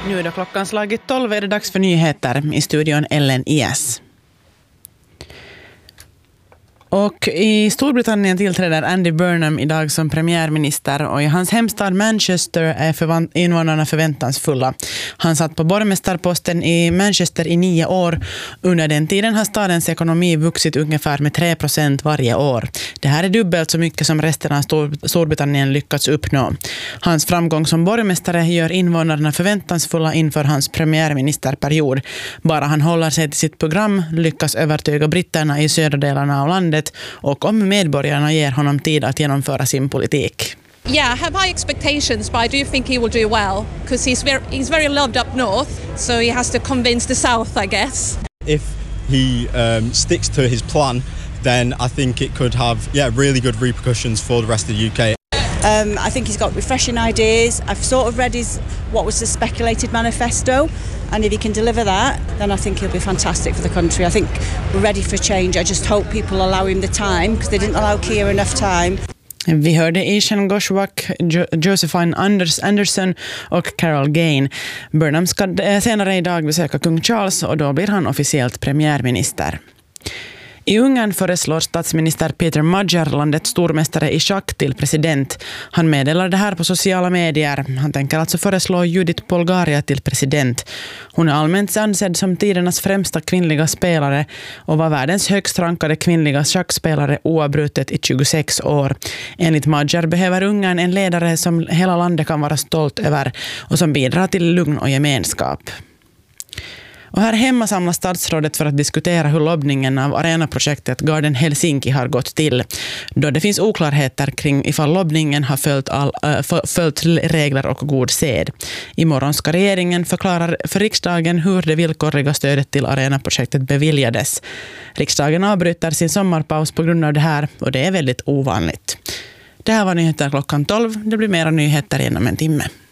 Nu är det klockan slagit 12, är det dags för nyheter i studion Ellen IS. Och i Storbritannien tillträder Andy Burnham idag som premiärminister och i hans hemstad Manchester är invånarna förväntansfulla. Han satt på borgmästarposten i Manchester i 9 år. Under den tiden har stadens ekonomi vuxit ungefär med 3% varje år. Det här är dubbelt så mycket som resten av Storbritannien lyckats uppnå. Hans framgång som borgmästare gör invånarna förväntansfulla inför hans premiärministerperiod. Bara han håller sig till sitt program lyckas övertyga britterna i södra delarna av landet och om medborgarna ger honom tid att genomföra sin politik. Yeah, I have high expectations, but I do think he will do well because he's very loved up north, so he has to convince the south, I guess. If he sticks to his plan, then I think it could have really good repercussions for the rest of the UK. I think he's got refreshing ideas. I've sort of read what was the speculated manifesto, and if he can deliver that, then I think he'll be fantastic for the country. I think we're ready for change. I just hope people allow him the time, because they didn't allow Keir enough time. Vi hörde Ishan Goshwak, Josephine Anderson och Carol Gain. Burnham ska senare idag besöka kung Charles och då blir han officiellt premiärminister. I Ungern föreslår statsminister Peter Magyar landets stormästare i schack till president. Han meddelar det här på sociala medier. Han tänker alltså föreslå Judith Polgaria till president. Hon är allmänt ansedd som tidernas främsta kvinnliga spelare och var världens högst rankade kvinnliga schackspelare oavbrutet i 26 år. Enligt Magyar behöver Ungern en ledare som hela landet kan vara stolt över och som bidrar till lugn och gemenskap. Och här hemma samlas statsrådet för att diskutera hur lobbningen av arenaprojektet Garden Helsinki har gått till. Då det finns oklarheter kring ifall lobbningen har följt regler och god sed. Imorgon ska regeringen förklara för riksdagen hur det villkorliga stödet till arenaprojektet beviljades. Riksdagen avbryter sin sommarpaus på grund av det här och det är väldigt ovanligt. Det här var nyheter klockan 12. Det blir mera nyheter inom en timme.